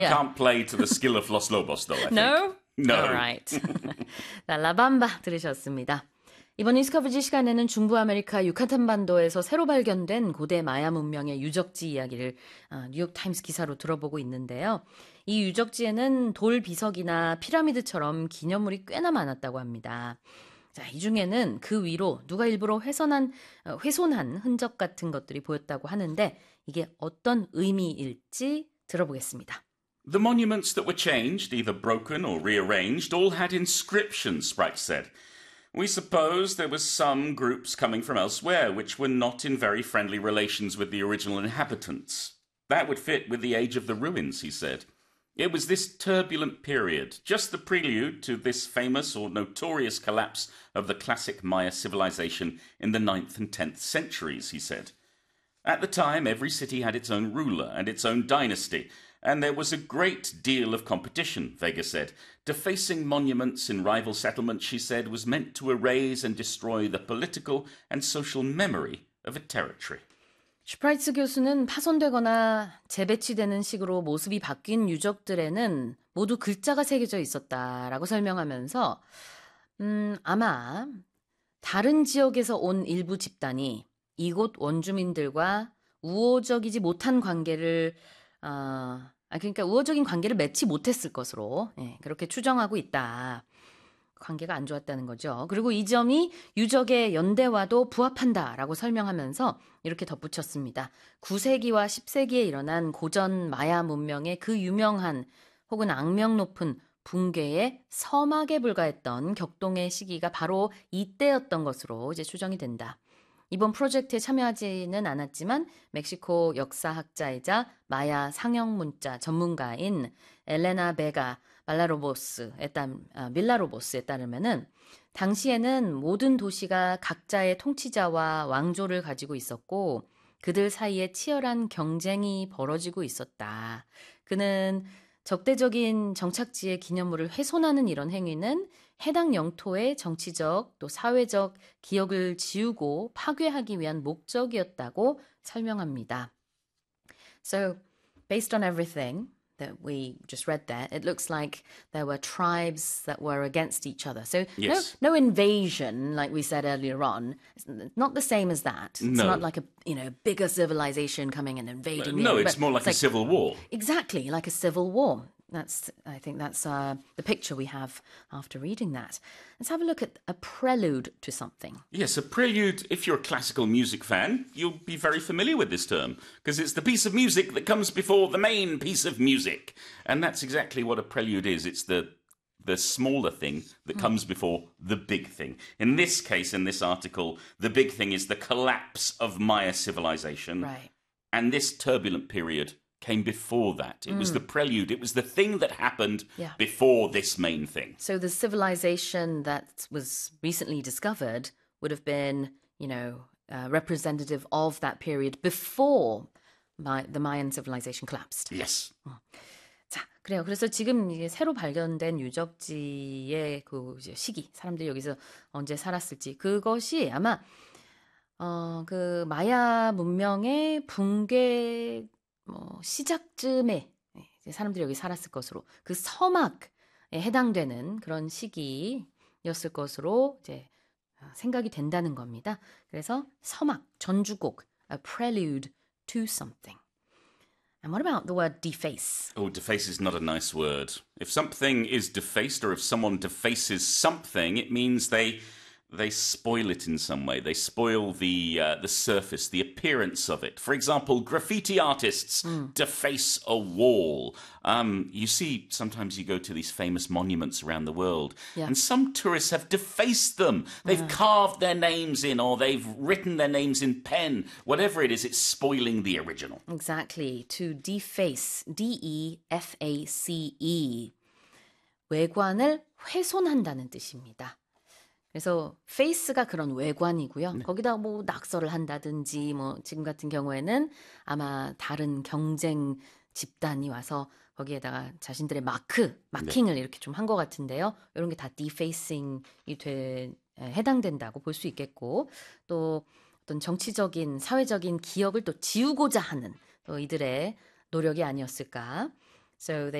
Can't play to the skill of Los Lobos, though, I think. No? No. All right. 자, 라밤바 들으셨습니다. 이번 이스커브지 시간에는 중부 아메리카 유카탄 반도에서 새로 발견된 고대 마야 문명의 유적지 이야기를 뉴욕타임스 기사로 들어보고 있는데요. 이 유적지에는 돌 비석이나 피라미드처럼 기념물이 꽤나 많았다고 합니다. 자, 이 중에는 그 위로 누가 일부러 훼손한 흔적 같은 것들이 보였다고 하는데 이게 어떤 의미일지 들어보겠습니다. The monuments that were changed, either broken or rearranged, all had inscriptions, Sprite said. We suppose there were some groups coming from elsewhere which were not in very friendly relations with the original inhabitants. That would fit with the age of the ruins, he said. It was this turbulent period, just the prelude to this famous or notorious collapse of the classic Maya civilization in the 9th and 10th centuries, he said. At the time, every city had its own ruler and its own dynasty, and there was a great deal of competition, Vega said. Defacing monuments in rival settlements, she said, was meant to erase and destroy the political and social memory of a territory. 슈프라이츠 교수는 파손되거나 재배치되는 식으로 모습이 바뀐 유적들에는 모두 글자가 새겨져 있었다라고 설명하면서 아마 다른 지역에서 온 일부 집단이 이곳 원주민들과 우호적이지 못한 관계를 그러니까 우호적인 관계를 맺지 못했을 것으로 그렇게 추정하고 있다. 관계가 안 좋았다는 거죠. 그리고 이 점이 유적의 연대와도 부합한다라고 설명하면서 이렇게 덧붙였습니다. 9세기와 10세기에 일어난 고전 마야 문명의 그 유명한 혹은 악명 높은 붕괴의 서막에 불과했던 격동의 시기가 바로 이때였던 것으로 이제 추정이 된다. 이번 프로젝트에 참여하지는 않았지만 멕시코 역사학자이자 마야 상형 문자 전문가인 엘레나 베가 밀라로보스에 따르면은 당시에는 모든 도시가 각자의 통치자와 왕조를 가지고 있었고 그들 사이에 치열한 경쟁이 벌어지고 있었다. 그는 적대적인 정착지의 기념물을 훼손하는 이런 행위는 해당 영토의 정치적 또 사회적 기억을 지우고 파괴하기 위한 목적이었다고 설명합니다. So, based on everything that we just read there, it looks like there were tribes that were against each other. So yes. no invasion, like we said earlier on. It's not the same as that. It's No. not like a bigger civilization coming and invading you. No, it's more like a civil war. Exactly, like a civil war. I think that's the picture we have after reading that. Let's have a look at a prelude to something. Yes, a prelude, if you're a classical music fan, you'll be very familiar with this term, because it's the piece of music that comes before the main piece of music. And that's exactly what a prelude is. It's the smaller thing that comes before the big thing. In this case, in this article, the big thing is the collapse of Maya civilization. Right. And this turbulent period came before that. It was the prelude. It was the thing that happened before this main thing. So the civilization that was recently discovered would have been, representative of that period before the Mayan civilization collapsed. Yes. 자, 그래요. 그래서 지금 이게 새로 발견된 유적지의 그 시기, 사람들이 여기서 언제 살았을지 그것이 아마 그 마야 문명의 붕괴 시작쯤에 이제 사람들이 여기 살았을 것으로 그 서막에 해당되는 그런 시기였을 것으로 이제 생각이 된다는 겁니다. 그래서 서막, 전주곡, a prelude to something. And what about the word deface? Oh, deface is not a nice word. If something is defaced or if someone defaces something, it means they spoil it in some way. They spoil the surface, the appearance of it. For example, graffiti artists deface a wall. You see, sometimes you go to these famous monuments around the world, and some tourists have defaced them. They've carved their names in, or they've written their names in pen. Whatever it is, it's spoiling the original. Exactly. To deface, D-E-F-A-C-E. 외관을 훼손한다는 뜻입니다. 그래서 face가 그런 외관이고요. 거기다 뭐 낙서를 한다든지 지금 같은 경우에는 아마 다른 경쟁 집단이 와서 거기에다가 자신들의 마킹을 이렇게 좀 한 것 같은데요. 이런 게 다 defacing이 해당된다고 볼 수 있겠고 또 어떤 정치적인 사회적인 기억을 또 지우고자 하는 또 이들의 노력이 아니었을까. So